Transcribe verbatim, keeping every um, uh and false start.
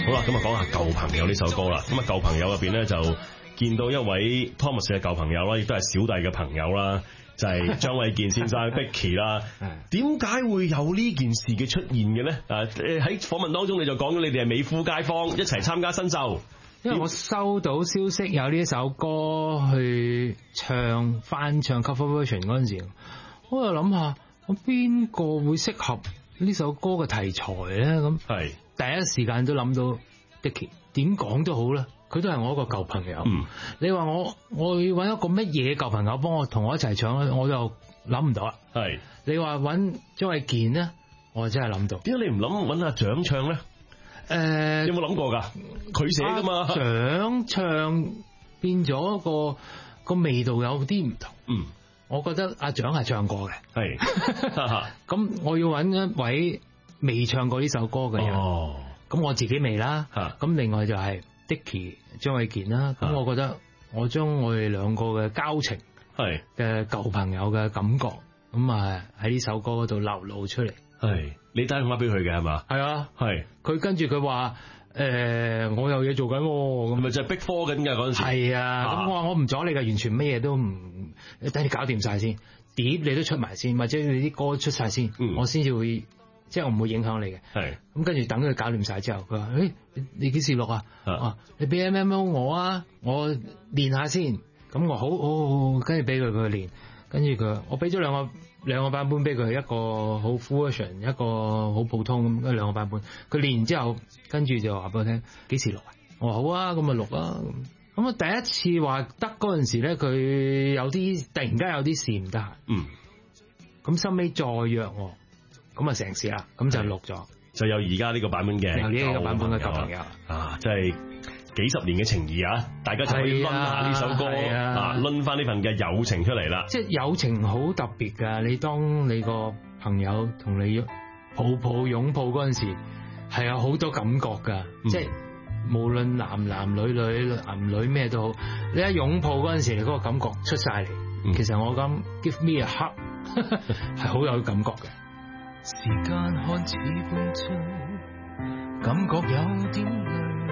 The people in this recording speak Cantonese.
好啦，咁啊講下舊朋友呢首歌啦。咁啊舊朋友入邊咧就見到一位 Thomas 嘅舊朋友啦，亦都係小弟嘅朋友啦，就係張衛健先生Dicky 啦。點解會有呢件事嘅出現嘅咧？誒喺訪問當中你就講咗你哋係美孚街坊一齊參加新秀。 因為我收到消息有呢首歌去唱翻唱 cover version 嗰陣時，我就諗下我邊個會適合呢首歌嘅題材咧？咁係第一時間都諗到 Dicky， 點講都好啦，佢都係我一個舊朋友。嗯、你話我我要揾一個乜嘢舊朋友幫我同我一齊唱咧，我就諗唔到啦。係你話揾張衛健咧，我真係諗到。點解你唔諗揾阿蔣唱咧？誒、呃，有冇諗過噶？佢寫噶嘛？蔣唱變咗個個味道有啲唔同。嗯，我覺得阿蔣係唱過嘅。係，咁我要揾一位未唱過呢首歌嘅人。哦，咁我自己未啦。咁另外就係 Dicky 張衛健啦。咁我覺得我將我哋兩個嘅交情，係嘅舊朋友嘅感覺，咁啊喺呢首歌嗰度流露出嚟。係，你打電話俾佢嘅係嘛？係啊，係。佢跟住佢話，誒、呃，我有嘢做緊，咁咪就係逼科緊㗎嗰陣時。係啊，咁、啊、我話我唔阻你㗎，完全乜嘢都唔，等你搞掂晒先，碟你都出埋先，或者你啲歌出晒先，嗯、我先至會，即係我唔會影響你嘅。係。咁跟住等佢搞掂晒之後，佢話，誒，你幾時錄啊？啊，你俾 M M O 我啊，我練下先。咁我好好好，跟住俾佢佢練，跟住佢，我俾咗兩個。兩個版本俾佢，一個好 full version， 一個好普通咁，兩個版本。佢練完之後，跟住就話俾我聽幾時錄啊？我話好啊，咁咪錄啦。咁咁啊，第一次話得嗰陣時咧，佢有啲突然間有啲事唔得閒。嗯。咁收尾再約我，咁啊成事啦，咁就錄咗，就有而家呢個版本嘅，有呢個版本嘅舊朋友啊，即係幾十年嘅情誼啊！大家就可以掄下呢首歌啊，掄翻呢份嘅友情出嚟啦。即係友情好特別噶，你當你個朋友同你抱抱擁抱嗰陣時，係有好多感覺噶。嗯、即係無論男男女女男女咩都好，你一擁抱嗰陣時，你嗰個感覺出晒嚟。嗯、其實我咁 give me a hug 係好有感覺嘅。時間看似半醉，感覺有點累。